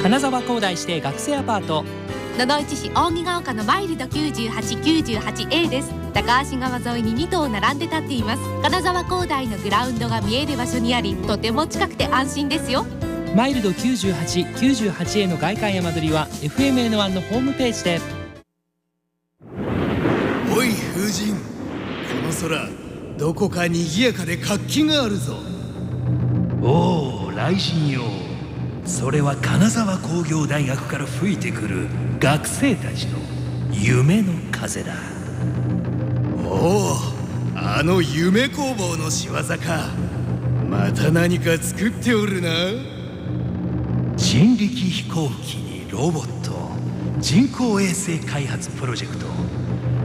金沢工大指定学生アパート、 野々市市扇ヶ丘のマイルド 9898A です。高橋川沿いに2棟並んで立っています。金沢工大のグラウンドが見える場所にあり、とても近くて安心ですよ。 マイルド 9898A の外観や間取りは FMN1 のホームページで。 おい風神、この空どこか賑やかで活気があるぞ。 おお、雷神よ。それは金沢工業大学から吹いてくる学生たちの夢の風だ。 おお、あの夢工房の仕業か。また何か作っておるな。 人力飛行機にロボット、人工衛星開発プロジェクト、